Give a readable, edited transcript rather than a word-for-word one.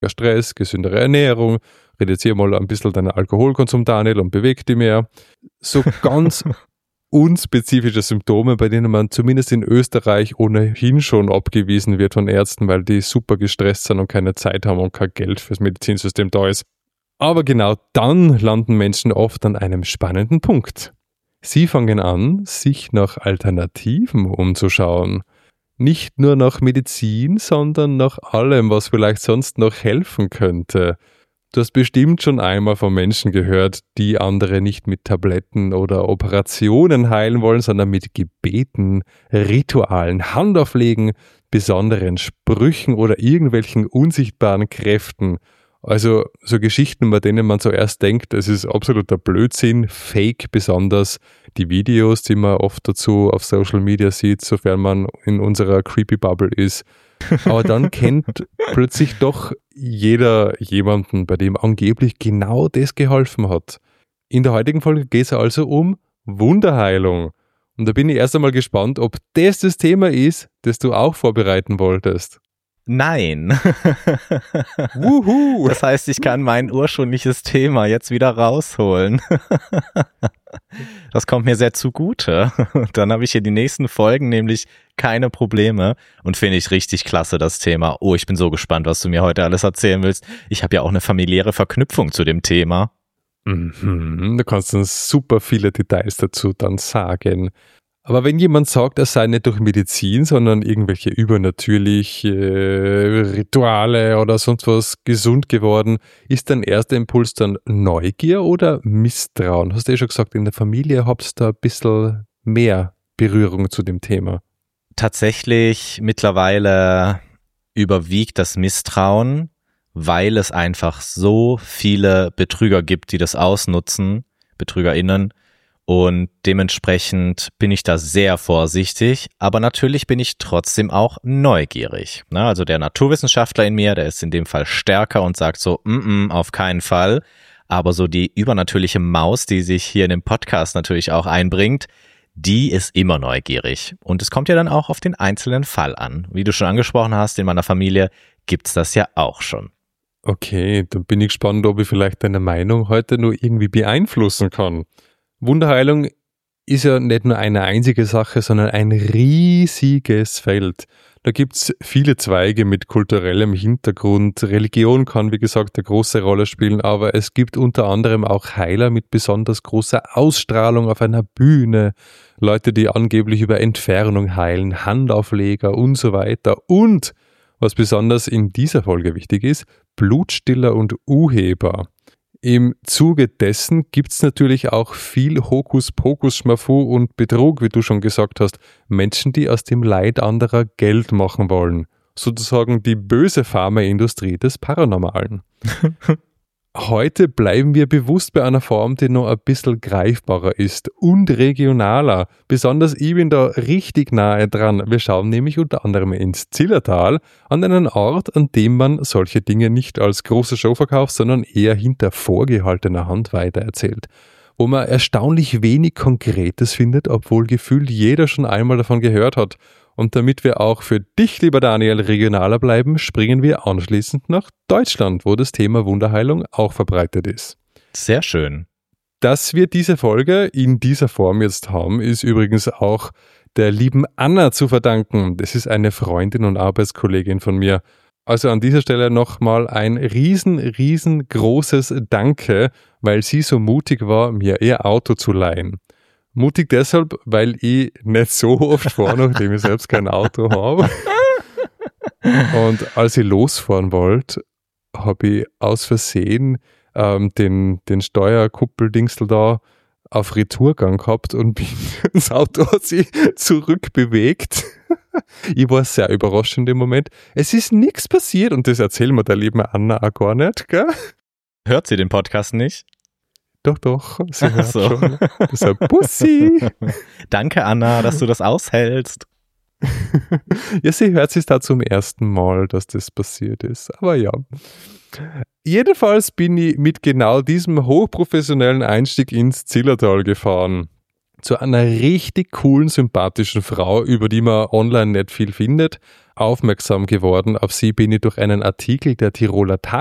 Stress, gesündere Ernährung, reduziere mal ein bisschen deinen Alkoholkonsum, Daniel, und beweg dich mehr. So ganz unspezifische Symptome, bei denen man zumindest in Österreich ohnehin schon abgewiesen wird von Ärzten, weil die super gestresst sind und keine Zeit haben und kein Geld fürs Medizinsystem da ist. Aber genau dann landen Menschen oft an einem spannenden Punkt. Sie fangen an, sich nach Alternativen umzuschauen. Nicht nur nach Medizin, sondern nach allem, was vielleicht sonst noch helfen könnte. Du hast bestimmt schon einmal von Menschen gehört, die andere nicht mit Tabletten oder Operationen heilen wollen, sondern mit Gebeten, Ritualen, Handauflegen, besonderen Sprüchen oder irgendwelchen unsichtbaren Kräften. Also so Geschichten, bei denen man zuerst denkt, es ist absoluter Blödsinn, Fake besonders. Die Videos, die man oft dazu auf Social Media sieht, sofern man in unserer Creepy Bubble ist. Aber dann kennt plötzlich doch jeder jemanden, bei dem angeblich genau das geholfen hat. In der heutigen Folge geht es also um Wunderheilung. Und da bin ich erst einmal gespannt, ob das Thema ist, das du auch vorbereiten wolltest. Nein. Wuhu. Das heißt, ich kann mein ursprüngliches Thema jetzt wieder rausholen. Das kommt mir sehr zugute. Dann habe ich hier die nächsten Folgen nämlich keine Probleme und finde ich richtig klasse, das Thema. Oh, ich bin so gespannt, was du mir heute alles erzählen willst. Ich habe ja auch eine familiäre Verknüpfung zu dem Thema. Du kannst uns super viele Details dazu dann sagen. Aber wenn jemand sagt, er sei nicht durch Medizin, sondern irgendwelche übernatürliche Rituale oder sonst was gesund geworden, ist dein erster Impuls dann Neugier oder Misstrauen? Hast du ja schon gesagt, in der Familie habt ihr da ein bisschen mehr Berührung zu dem Thema. Tatsächlich mittlerweile überwiegt das Misstrauen, weil es einfach so viele Betrüger gibt, die das ausnutzen, BetrügerInnen. Und dementsprechend bin ich da sehr vorsichtig, aber natürlich bin ich trotzdem auch neugierig. Also der Naturwissenschaftler in mir, der ist in dem Fall stärker und sagt so, auf keinen Fall. Aber so die übernatürliche Maus, die sich hier in dem Podcast natürlich auch einbringt, die ist immer neugierig. Und es kommt ja dann auch auf den einzelnen Fall an. Wie du schon angesprochen hast, in meiner Familie gibt's das ja auch schon. Okay, dann bin ich gespannt, ob ich vielleicht deine Meinung heute nur irgendwie beeinflussen kann. Wunderheilung ist ja nicht nur eine einzige Sache, sondern ein riesiges Feld. Da gibt's viele Zweige mit kulturellem Hintergrund. Religion kann, wie gesagt, eine große Rolle spielen, aber es gibt unter anderem auch Heiler mit besonders großer Ausstrahlung auf einer Bühne, Leute, die angeblich über Entfernung heilen, Handaufleger und so weiter. Und, was besonders in dieser Folge wichtig ist, Blutstiller und Urheber. Im Zuge dessen gibt's natürlich auch viel Hokuspokus, Schmafu und Betrug, wie du schon gesagt hast. Menschen, die aus dem Leid anderer Geld machen wollen. Sozusagen die böse Pharmaindustrie des Paranormalen. Heute bleiben wir bewusst bei einer Form, die noch ein bisschen greifbarer ist und regionaler. Besonders ich bin da richtig nahe dran. Wir schauen nämlich unter anderem ins Zillertal, an einen Ort, an dem man solche Dinge nicht als große Show verkauft, sondern eher hinter vorgehaltener Hand weitererzählt. Wo man erstaunlich wenig Konkretes findet, obwohl gefühlt jeder schon einmal davon gehört hat. Und damit wir auch für dich, lieber Daniel, regionaler bleiben, springen wir anschließend nach Deutschland, wo das Thema Wunderheilung auch verbreitet ist. Sehr schön. Dass wir diese Folge in dieser Form jetzt haben, ist übrigens auch der lieben Anna zu verdanken. Das ist eine Freundin und Arbeitskollegin von mir. Also an dieser Stelle nochmal ein riesengroßes Danke, weil sie so mutig war, mir ihr Auto zu leihen. Mutig deshalb, weil ich nicht so oft fahre, nachdem ich selbst kein Auto habe. Und als ich losfahren wollte, habe ich aus Versehen den Steuerkuppeldingsel da auf Retourgang gehabt und das Auto hat sich zurückbewegt. Ich war sehr überrascht in dem Moment. Es ist nichts passiert und das erzählen wir der lieben Anna auch gar nicht, gell? Hört sie den Podcast nicht? Doch, sie hört so. schon. Deshalb Bussi. Danke, Anna, dass du das aushältst. Ja, sie hört es da zum ersten Mal, dass das passiert ist. Aber ja. Jedenfalls bin ich mit genau diesem hochprofessionellen Einstieg ins Zillertal gefahren. Zu einer richtig coolen, sympathischen Frau, über die man online nicht viel findet. aufmerksam geworden. Auf sie bin ich durch einen Artikel der Tiroler